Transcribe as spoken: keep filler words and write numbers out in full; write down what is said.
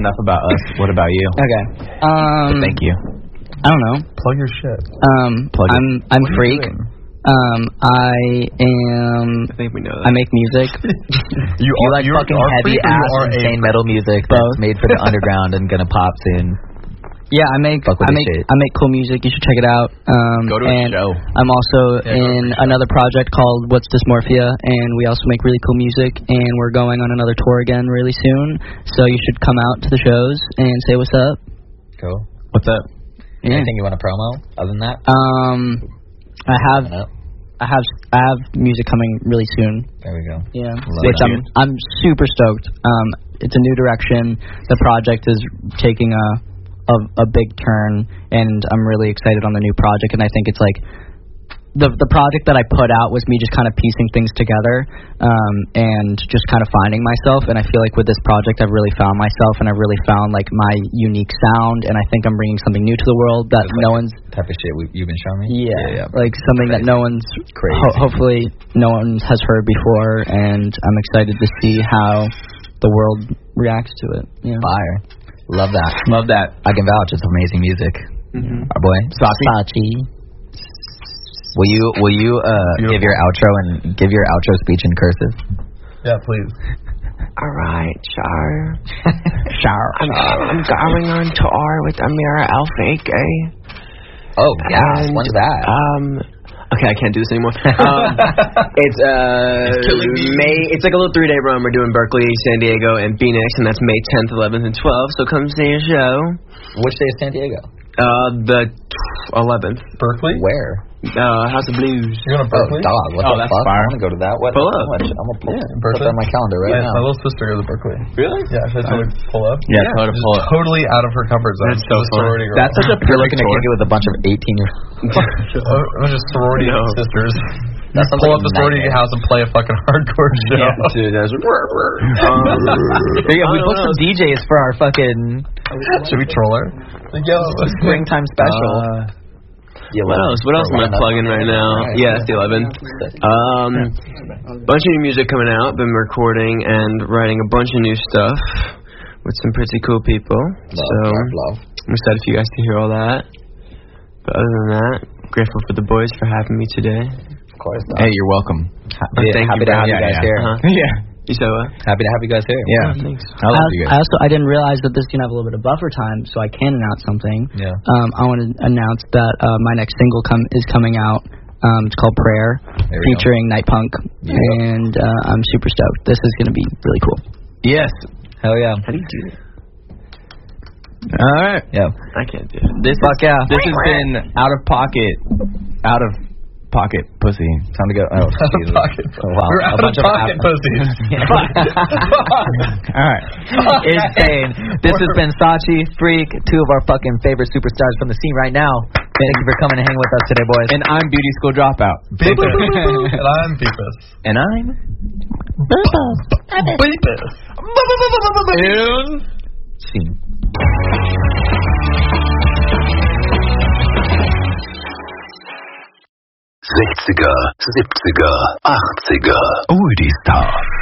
enough about us. What about you? Okay. Um, Thank you. I don't know. Plug your shit. Um, Plug I'm it. I'm What are you Freak. doing? Um, I am. I think we know I that. make music. You, You like you're, fucking are heavy freak or you ass are a insane freak? metal music Both. that's made for the underground and gonna pop soon. Yeah, I make Fuck with I this make shit. I make cool music. You should check it out. Um, Go to a and show. I'm also Yeah, go to in a show. another project called What's Dysmorphia, and we also make really cool music. And we're going on another tour again really soon. So you should come out to the shows and say what's up. Cool. What's up? Yeah. Anything you want to promo other than that? Um, I have No. I have I have music coming really soon. There we go. Yeah, Love which that. I'm I'm super stoked. Um, it's a new direction. The project is taking a, a a big turn, and I'm really excited on the new project. And I think it's like the the project that I put out was me just kind of piecing things together, um, and just kind of finding myself. And I feel like with this project, I've really found myself, and I've really found like my unique sound. And I think I'm bringing something new to the world that It's no like one's. Type of shit we, you've been showing me. Yeah, like something that no one's Crazy. ho- hopefully no one has heard before, and I'm excited to see how the world reacts to it. Yeah. Fire. Love that. Love that. I can vouch. It's amazing music. Mm-hmm. Our boy. Sachi. Will you will you uh Beautiful. give your outro and give your outro speech in cursive? Yeah, please. All right, Char. Shower. I'm, I'm going on tour with Amira Alfake. Oh yeah, And, when's that? Um, okay, I can't do this anymore. Um, it's uh, May. It's like a little three-day run. We're doing Berkeley, San Diego, and Phoenix, and that's May tenth, eleventh, and twelfth. So come see a show. Which day is San Diego? Uh, the eleventh. Berkeley? Where? Uh, House of Blues. You going to Oh, Berkeley? dog. What Oh, the that's fuck? fire. I want to go to that. What? Pull up. I'm gonna pull, Yeah, in put person? that on my calendar right Yeah, now. my little sister goes to Berkeley. Really? Yeah, should I totally pull up? Yeah, tell her to Just pull up. totally out of her comfort zone. That's so She's a fun. sorority girl. That's such a You're looking perfect to tour. kick it with a bunch of eighteen year a bunch of sorority No. sisters. That sounds Pull like up a the sorority nightmare. house and play a fucking hardcore show. Yeah, dude, that's um, Yeah, we booked some D Js for our fucking Should we troll her? Like, yo, springtime special. Uh, What else? What else am I plugging right now? Yeah, it's the eleventh. Um, bunch of new music coming out. Been recording and writing a bunch of new stuff with some pretty cool people. Love, so love, love. I'm excited for you guys to hear all that. But other than that, grateful for the boys for having me today. Of course. hey, you're welcome. Happy, thank happy you, to have bro. you Yeah, guys yeah. here. Uh-huh. Yeah. You said what? Happy to have you guys here. Yeah. Oh, thanks. I love you I guys. also I didn't realize that this is gonna have a little bit of buffer time, so I can announce something. Yeah. Um, I want to announce that uh, my next single come is coming out. Um, it's called Prayer, There we go. featuring Night Punk, Yep. and uh, I'm super stoked. This is gonna be really cool. Yes. Hell yeah. How do you do that? All right. Yeah. I can't do it. This Fuck is, yeah. This has been out of pocket, out of pocket pussy. Time to go. Oh, Jesus. Pocket. Oh, wow. We're A out bunch of of pocket Af- pussies. All right. Insane. This has been Sachi, Freak, two of our fucking favorite superstars from the scene right now. Thank you for coming and hanging with us today, boys. And I'm Beauty School Dropout. And I'm Beepus. And I'm Beepus. in Scene. sechziger, siebziger, achtziger. Oldie Star.